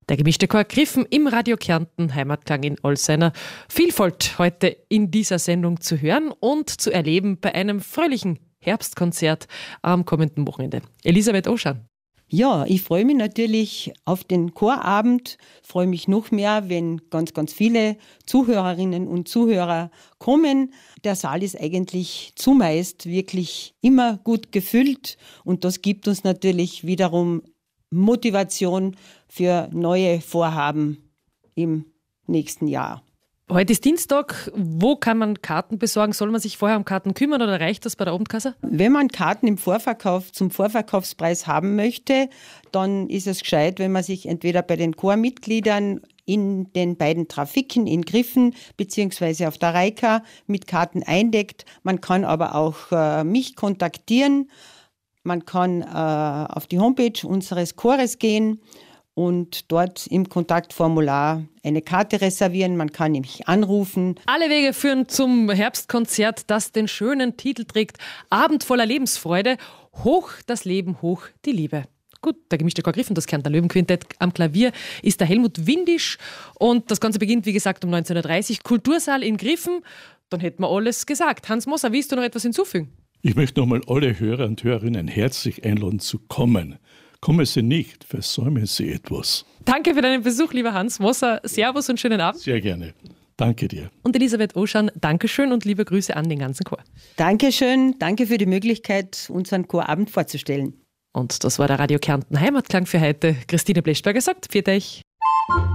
Der gemischte Chor Griffen im Radio Kärnten, Heimatklang in all seiner Vielfalt, heute in dieser Sendung zu hören und zu erleben bei einem fröhlichen Herbstkonzert am kommenden Wochenende. Elisabeth Oschan. Ja, ich freue mich natürlich auf den Chorabend, freue mich noch mehr, wenn ganz, ganz viele Zuhörerinnen und Zuhörer kommen. Der Saal ist eigentlich zumeist wirklich immer gut gefüllt und das gibt uns natürlich wiederum Motivation für neue Vorhaben im nächsten Jahr. Heute ist Dienstag. Wo kann man Karten besorgen? Soll man sich vorher um Karten kümmern oder reicht das bei der Abendkasse? Wenn man Karten im Vorverkauf zum Vorverkaufspreis haben möchte, dann ist es gescheit, wenn man sich entweder bei den Chormitgliedern in den beiden Trafiken in Griffen bzw. auf der Reika mit Karten eindeckt. Man kann aber auch mich kontaktieren. Man kann auf die Homepage unseres Chores gehen und dort im Kontaktformular eine Karte reservieren. Man kann mich anrufen. Alle Wege führen zum Herbstkonzert, das den schönen Titel trägt: Abend voller Lebensfreude, hoch das Leben, hoch die Liebe. Gut, der gemischte Chor Griffen, das Kärntner Löwenquintett. Am Klavier ist der Helmut Windisch und das Ganze beginnt, wie gesagt, um 19.30 Uhr. Kultursaal in Griffen. Dann hätten wir alles gesagt. Hans Moser, willst du noch etwas hinzufügen? Ich möchte nochmal alle Hörer und Hörerinnen herzlich einladen zu kommen. Kommen Sie nicht, versäumen Sie etwas. Danke für deinen Besuch, lieber Hans Moser. Servus und schönen Abend. Sehr gerne. Danke dir. Und Elisabeth Oschan, Dankeschön und liebe Grüße an den ganzen Chor. Dankeschön, danke für die Möglichkeit, unseren Chorabend vorzustellen. Und das war der Radio Kärnten Heimatklang für heute. Christine Bleschberger sagt, pfiat euch.